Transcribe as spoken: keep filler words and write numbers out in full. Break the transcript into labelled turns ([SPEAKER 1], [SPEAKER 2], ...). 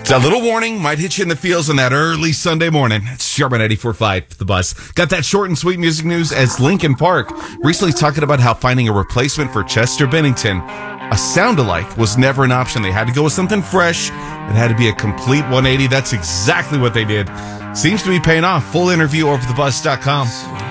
[SPEAKER 1] It's a little warning, might hit you in the feels on that early Sunday morning. It's Sharp ninety-four point five, The Buzz. Got that short and sweet music news as Linkin Park recently talking about how finding a replacement for Chester Bennington, a sound-alike, was never an option. They had to go with something fresh. It had to be a complete one eighty. That's exactly what they did. Seems to be paying off. Full interview over the buzz dot com.